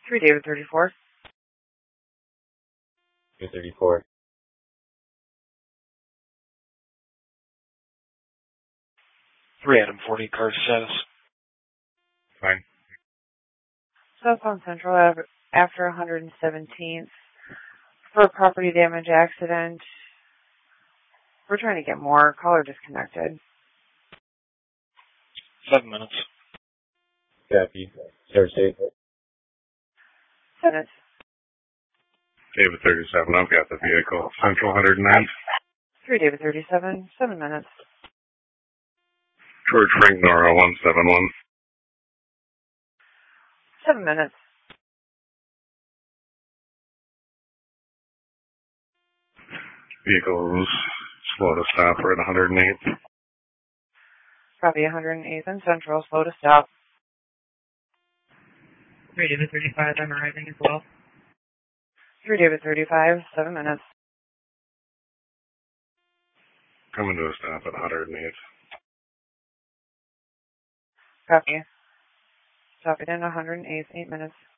3 David 34. 234. 3 Adam 40, car status. Fine. Southbound Central after 117th for a property damage accident. We're trying to get more. Caller disconnected. 7 minutes. Copy. Thursday. 7 minutes. David 37, I've got the vehicle. Central 109. 3 David 37, 7 minutes. George Frank Nora 171. 7 minutes. Vehicle's slow to stop. We're at 108th. Copy 108th and Central, slow to stop. 3 David 35, I'm arriving as well. 3 David 35, 7 minutes. Coming to a stop at 108th. Copy. Stop it in 108th, 8 minutes.